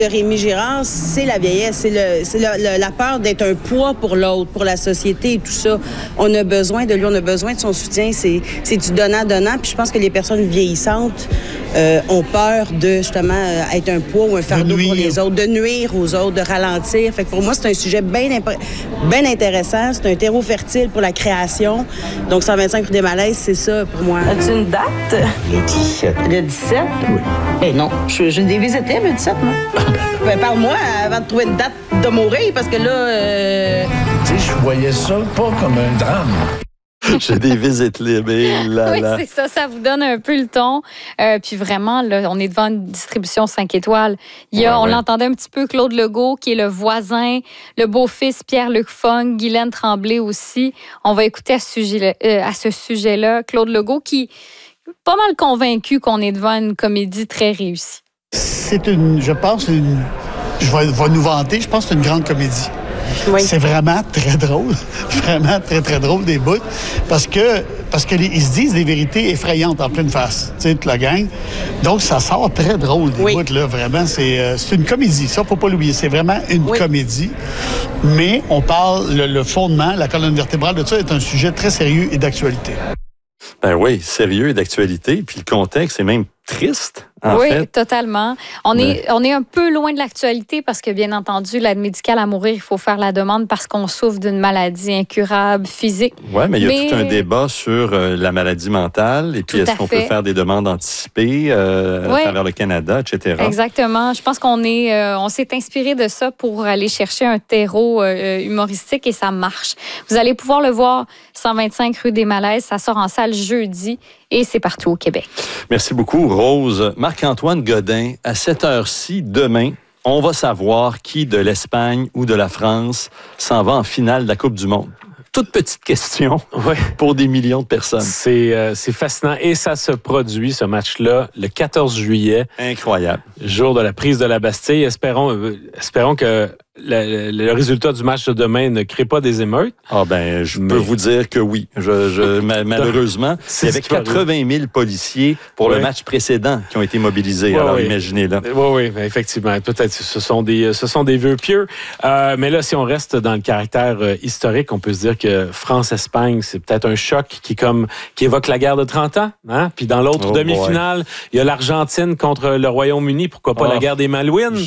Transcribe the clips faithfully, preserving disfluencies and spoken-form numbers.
De Rémi Girard, c'est la vieillesse, c'est, le, c'est le, le, la peur d'être un poids pour l'autre, pour la société et tout ça. On a besoin de lui, on a besoin de son soutien, c'est, c'est du donnant-donnant. Puis je pense que les personnes vieillissantes euh, ont peur de justement euh, être un poids ou un fardeau pour les autres, de nuire aux autres, de ralentir. Fait que pour moi, c'est un sujet bien imp- bien intéressant, c'est un terreau fertile pour la création. Donc cent vingt-cinq rue des Malaises, c'est ça pour moi. As-tu une date? Le dix-sept. Le dix-sept? Oui. Eh non, je, je l'ai visité le dix-sept, moi. Ben, parle-moi avant de trouver une date de mourir, parce que là... Euh... Tu sais, je voyais ça pas comme un drame. J'ai des visites libres. Là, oui, là. c'est ça. Ça vous donne un peu le ton. Euh, puis vraiment, là, on est devant une distribution cinq étoiles. Il y a, ouais, on ouais. l'entendait un petit peu, Claude Legault, qui est le voisin, le beau-fils Pierre-Luc Funk, Guylaine Tremblay aussi. On va écouter à ce sujet-là, euh, à ce sujet-là Claude Legault, qui est pas mal convaincu qu'on est devant une comédie très réussie. C'est une, je pense, une, je vais, vais nous vanter, je pense que c'est une grande comédie. Oui. C'est vraiment très drôle, vraiment très, très drôle des bouts, parce que parce qu'ils se disent des vérités effrayantes en pleine face, tu sais, toute la gang. Donc, ça sort très drôle des oui. bouts, là, vraiment. C'est, euh, c'est une comédie, ça, faut pas l'oublier. C'est vraiment une oui. comédie, mais on parle, le, le fondement, la colonne vertébrale de ça est un sujet très sérieux et d'actualité. Ben oui, sérieux et d'actualité, puis le contexte est même triste. En oui, fait. totalement. On est, on est un peu loin de l'actualité parce que, bien entendu, l'aide médicale à mourir, il faut faire la demande parce qu'on souffre d'une maladie incurable, physique. Oui, mais il y a mais... tout un débat sur euh, la maladie mentale et puis tout est-ce qu'on fait. peut faire des demandes anticipées euh, oui. à travers le Canada, et cetera. Exactement. Je pense qu'on est, euh, on s'est inspiré de ça pour aller chercher un terreau euh, humoristique et ça marche. Vous allez pouvoir le voir, cent vingt-cinq rue des Malaises. Ça sort en salle jeudi et c'est partout au Québec. Merci beaucoup, Rose. Marc-Antoine Godin, à cette heure-ci, demain, on va savoir qui de l'Espagne ou de la France s'en va en finale de la Coupe du Monde. Toute petite question ouais. pour des millions de personnes. C'est, euh, c'est fascinant et ça se produit, ce match-là, le quatorze juillet. Incroyable. Jour de la prise de la Bastille. Espérons, euh, espérons que le, le résultat du match de demain ne crée pas des émeutes. Ah ben, je Mais... peux vous dire que oui. Je, je, malheureusement, il y avait quatre-vingt mille policiers pour ouais. le match précédent qui ont été mobilisés. Ouais, Alors, oui. imaginez-là. Oui, oui, effectivement. Peut-être ce sont des, ce sont des vœux pieux. Euh, mais là, si on reste dans le caractère euh, historique, on peut se dire que France-Espagne, c'est peut-être un choc qui, comme, qui évoque la guerre de trente ans. Hein? Puis dans l'autre oh demi-finale, il y a l'Argentine contre le Royaume-Uni. Pourquoi pas oh. la guerre des Malouines?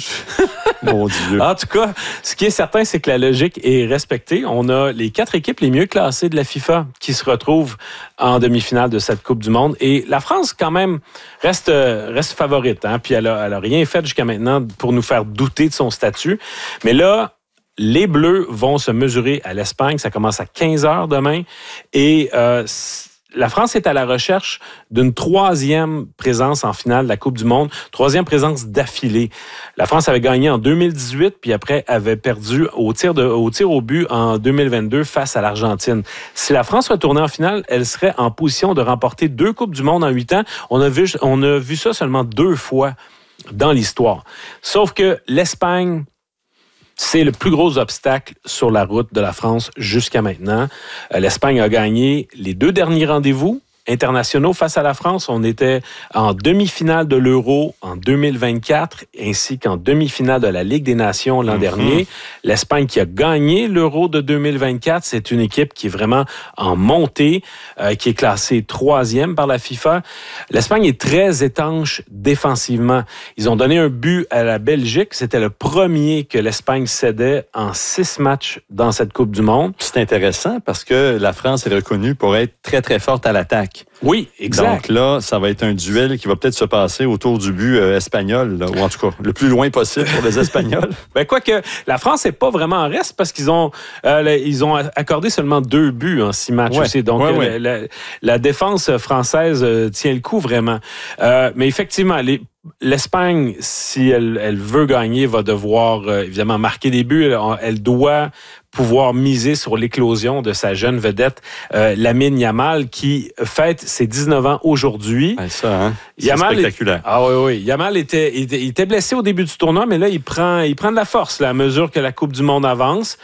Mon Dieu. En tout cas, ce qui est certain, c'est que la logique est respectée. On a les quatre équipes les mieux classées de la FIFA qui se retrouvent en demi-finale de cette Coupe du Monde. Et la France, quand même, reste, reste favorite. Hein? Puis elle a, elle a rien fait jusqu'à maintenant pour nous faire douter de son statut. Mais là, les Bleus vont se mesurer à l'Espagne. Ça commence à quinze heures demain. Et euh, la France est à la recherche d'une troisième présence en finale de la Coupe du Monde, troisième présence d'affilée. La France avait gagné en deux mille dix-huit, puis après avait perdu au tir, de, au tir au but en deux mille vingt-deux face à l'Argentine. Si la France retournait en finale, elle serait en position de remporter deux Coupes du Monde en huit ans. On a vu, on a vu ça seulement deux fois dans l'histoire. Sauf que l'Espagne... c'est le plus gros obstacle sur la route de la France jusqu'à maintenant. L'Espagne a gagné les deux derniers rendez-vous internationaux face à la France. On était en demi-finale de l'Euro en deux mille vingt-quatre, ainsi qu'en demi-finale de la Ligue des Nations l'an mm-hmm. dernier. L'Espagne qui a gagné l'Euro de deux mille vingt-quatre, c'est une équipe qui est vraiment en montée, euh, qui est classée troisième par la FIFA. L'Espagne est très étanche défensivement. Ils ont donné un but à la Belgique. C'était le premier que l'Espagne cédait en six matchs dans cette Coupe du Monde. C'est intéressant parce que la France est reconnue pour être très, très forte à l'attaque. Oui, exact. Donc là, ça va être un duel qui va peut-être se passer autour du but euh, espagnol, là, ou en tout cas, le plus loin possible pour les Espagnols. Ben, quoique, la France n'est pas vraiment en reste parce qu'ils ont, euh, ils ont accordé seulement deux buts en six matchs ouais. aussi. Donc, ouais, euh, ouais. La, la défense française euh, tient le coup vraiment. Euh, mais effectivement, les l'Espagne, si elle, elle veut gagner, va devoir euh, évidemment marquer des buts. Elle, elle doit pouvoir miser sur l'éclosion de sa jeune vedette, euh, Lamine Yamal, qui fête ses dix-neuf ans aujourd'hui. Ouais, ça, hein? C'est Yamal spectaculaire. Est, ah oui, oui. Yamal était, il était, il était blessé au début du tournoi, mais là, il prend, il prend de la force là, à mesure que la Coupe du Monde avance.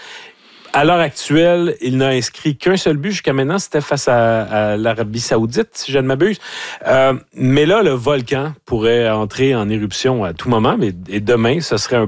À l'heure actuelle, il n'a inscrit qu'un seul but jusqu'à maintenant. C'était face à, à l'Arabie Saoudite, si je ne m'abuse. Euh, mais là, le volcan pourrait entrer en éruption à tout moment. Mais, et demain, ce serait un